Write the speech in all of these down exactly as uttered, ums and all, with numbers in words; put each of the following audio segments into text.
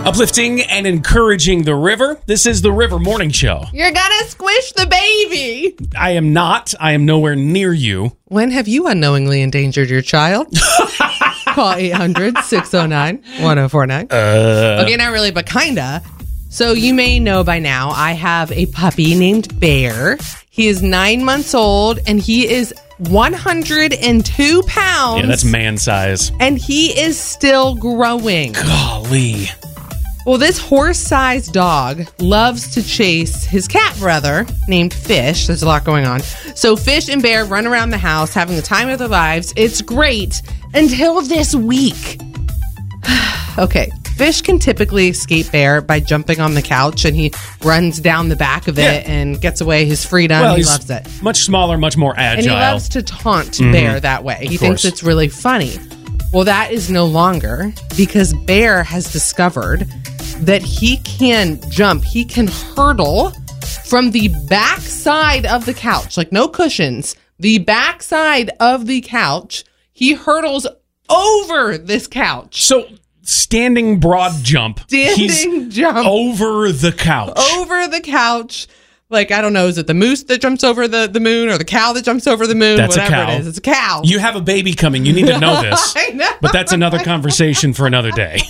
Uplifting and encouraging the river. This is the River Morning Show. You're gonna squish the baby. I am not. I am nowhere near you. When have you unknowingly endangered your child? Call eight hundred, six oh nine, one oh four nine. Uh, Okay, not really, but kinda. So you may know by now, I have a puppy named Bear. He is nine months old, and he is one hundred two pounds. yeah, that's man size. And he is still growing. Golly. Well, this horse-sized dog loves to chase his cat brother named Fish. There's a lot going on. So Fish and Bear run around the house having the time of their lives. It's great until this week. Okay, Fish can typically escape Bear by jumping on the couch, and he runs down the back of it Yeah. and gets away his freedom. Well, he he's loves it. much smaller, much more agile. And he loves to taunt Bear that way. He thinks course. it's really funny. Well, that is no longer, because Bear has discovered that he can jump. He can hurdle from the back side of the couch, like no cushions, the back side of the couch. He hurdles over this couch. So, standing broad jump. Standing He's jump. over the couch. Over the couch. Like, I don't know, is it the moose that jumps over the, the moon or the cow that jumps over the moon? That's a Whatever cow. it is. It's a cow. You have a baby coming. You need to know this. I know. But that's another conversation for another day.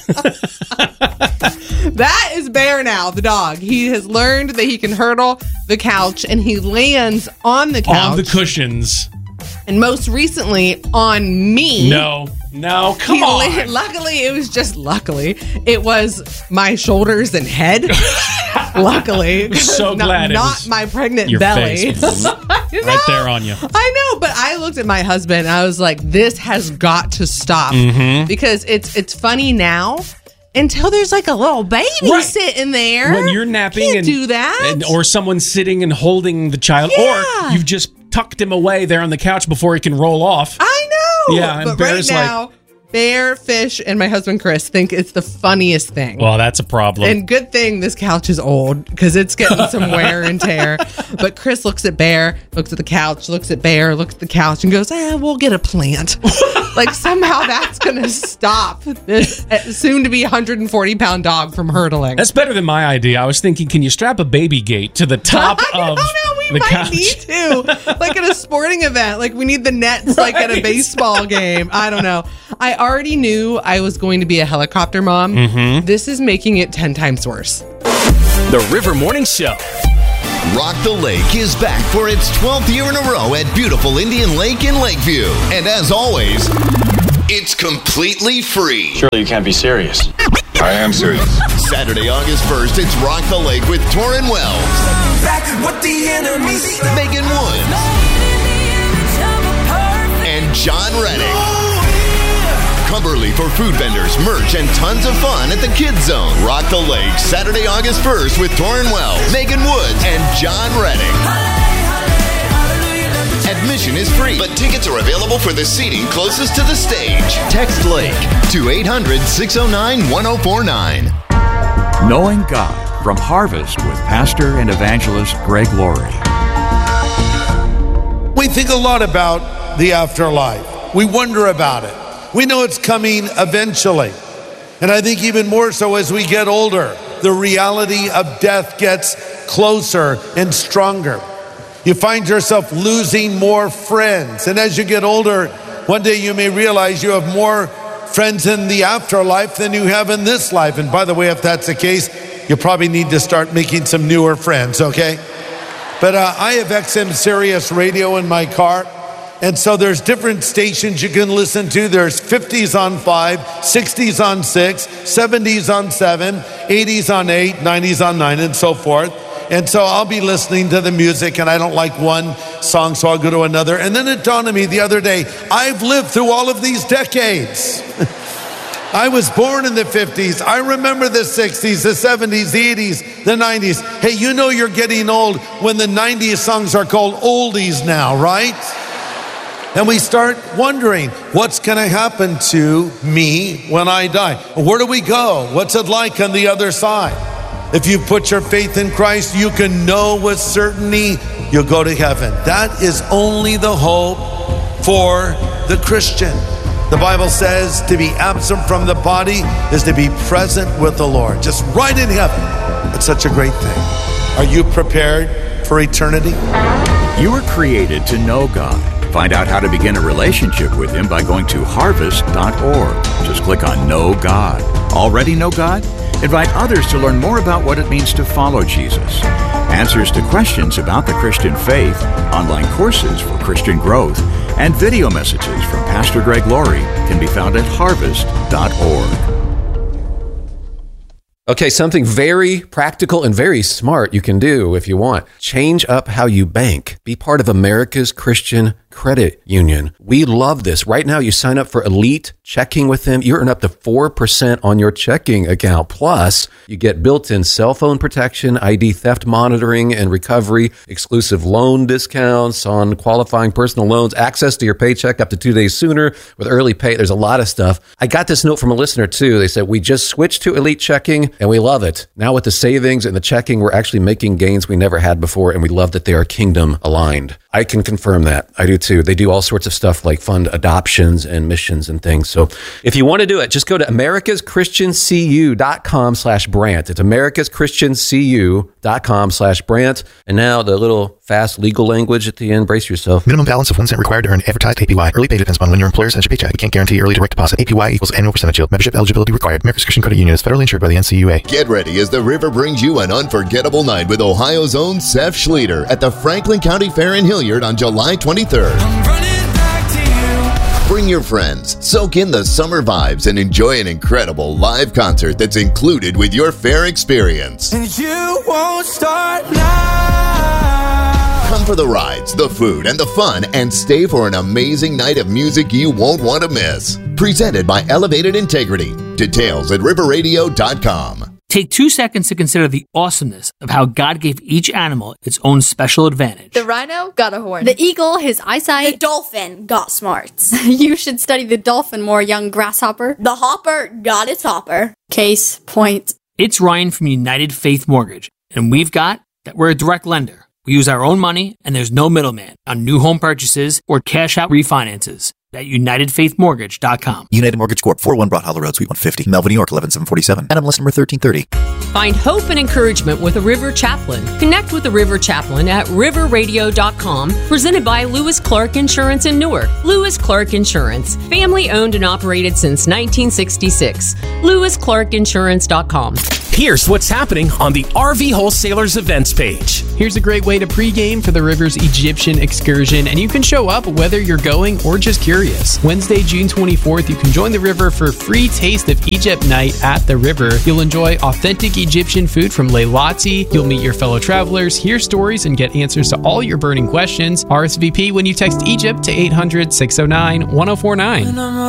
That is Bear now, the dog. He has learned that he can hurdle the couch, and he lands on the couch. On the cushions. And most recently, on me. No. No, come He on. la- luckily, it was just luckily, it was my shoulders and head. Luckily. So not, glad it Not was my pregnant your belly. face. You Right know? there on you. I know, but I looked at my husband and I was like, this has got to stop. Mm-hmm. Because it's it's funny now until there's like a little baby Right. sitting there. When you're napping Can't and do that. and- or someone's sitting and holding the child, Yeah. or you've just tucked him away there on the couch before he can roll off. I know. Yeah, and but Bear's right now, Bear, Fish, and my husband Chris think it's the funniest thing. Well, that's a problem. And good thing this couch is old because it's getting some wear and tear. But Chris looks at Bear, looks at the couch, looks at Bear, looks at the couch, and goes, eh, we'll get a plant. Like somehow that's going to stop this soon to be one hundred forty pound dog from hurdling. That's better than my idea. I was thinking, can you strap a baby gate to the top I of don't know. We the might couch? need to. Like at a sporting event. Like we need the nets like at a Right. baseball game. I don't know. I already knew I was going to be a helicopter mom. Mm-hmm. This is making it ten times worse. The River Morning Show. Rock the Lake is back for its twelfth year in a row at beautiful Indian Lake in Lakeview. And as always, it's completely free. Surely you can't be serious. I am serious. Saturday, August first, it's Rock the Lake with Torrin Wells, Megan Woods, and John Reddick. Cumberly for food vendors, merch, and tons of fun at the Kids Zone. Rock the Lake, Saturday, August first with Torrin Wells, Megan Woods, and John Reddick. Admission is free, but tickets are available for the seating closest to the stage. Text Lake to eight hundred, six oh nine, one oh four nine. Knowing God from Harvest with Pastor and Evangelist Greg Laurie. We think a lot about the afterlife. We wonder about it. We know it's coming eventually. And I think even more so as we get older, the reality of death gets closer and stronger. You find yourself losing more friends. And as you get older, one day you may realize you have more friends in the afterlife than you have in this life. And by the way, if that's the case, you probably need to start making some newer friends, okay? But uh, I have X M Sirius radio in my car. And so there's different stations you can listen to. There's fifties on five, sixties on six, seventies on seven, eighties on eight, nineties on nine, and so forth. And so I'll be listening to the music, and I don't like one song, so I'll go to another. And then it dawned on me the other day, I've lived through all of these decades. I was born in the fifties. I remember the sixties, the seventies, the eighties, the nineties. Hey, you know you're getting old when the nineties songs are called oldies now, right? And we start wondering, what's going to happen to me when I die? Where do we go? What's it like on the other side? If you put your faith in Christ, you can know with certainty you'll go to heaven. That is only the hope for the Christian. The Bible says to be absent from the body is to be present with the Lord, just right in heaven. It's such a great thing. Are you prepared for eternity? You were created to know God. Find out how to begin a relationship with Him by going to harvest dot org. Just click on Know God. Already know God? Invite others to learn more about what it means to follow Jesus. Answers to questions about the Christian faith, online courses for Christian growth, and video messages from Pastor Greg Laurie can be found at harvest dot org. Okay, something very practical and very smart you can do if you want. Change up how you bank. Be part of America's Christian Credit Union. We love this. Right now, you sign up for Elite Checking with them. You earn up to four percent on your checking account. Plus, you get built-in cell phone protection, I D theft monitoring and recovery, exclusive loan discounts on qualifying personal loans, access to your paycheck up to two days sooner with early pay. There's a lot of stuff. I got this note from a listener, too. They said, we just switched to Elite Checking, and we love it. Now with the savings and the checking, we're actually making gains we never had before, and we love that they are kingdom aligned. I can confirm that. I do too. They do all sorts of stuff like fund adoptions and missions and things. So if you want to do it, just go to americas christian c u dot com slash Brant. It's americas christian c u dot com slash Brant. And now the little fast legal language at the end. Brace yourself. Minimum balance of one cent required to earn advertised A P Y. Early pay depends on when your employer sends your paycheck. We can't guarantee early direct deposit. A P Y equals annual percentage yield. Membership eligibility required. America's Christian Credit Union is federally insured by the N C U A. Get ready as the river brings you an unforgettable night with Ohio's own Seth Schleter at the Franklin County Fair in Hilliard on July twenty-third. Bring your friends, soak in the summer vibes, and enjoy an incredible live concert that's included with your fair experience. And you won't start now. Come for the rides, the food, and the fun, and stay for an amazing night of music you won't want to miss. Presented by Elevated Integrity. Details at river radio dot com. Take two seconds to consider the awesomeness of how God gave each animal its own special advantage. The rhino got a horn. The eagle, his eyesight. The dolphin got smarts. You should study the dolphin more, young grasshopper. The hopper got its hopper. Case point. It's Ryan from United Faith Mortgage, and we've got that we're a direct lender. We use our own money, and there's no middleman on new home purchases or cash out refinances. At united faith mortgage dot com. United Mortgage Corp, four oh one Broad Hollow Road, Suite one fifty, Melville, New York, eleven seven forty-seven. N M L S number thirteen thirty. Find hope and encouragement with a River Chaplain. Connect with the River Chaplain at river radio dot com. Presented by Lewis Clark Insurance in Newark. Lewis Clark Insurance. Family owned and operated since nineteen sixty-six. lewis clark insurance dot com. Here's what's happening on the R V Wholesalers events page. Here's a great way to pregame for the River's Egyptian excursion, and you can show up whether you're going or just curious. Wednesday, June twenty-fourth, you can join the River for free Taste of Egypt night at the River. You'll enjoy authentic Egyptian food from Leilati. You'll meet your fellow travelers, hear stories, and get answers to all your burning questions. R S V P when you text Egypt to eight hundred, six oh nine, one oh four nine.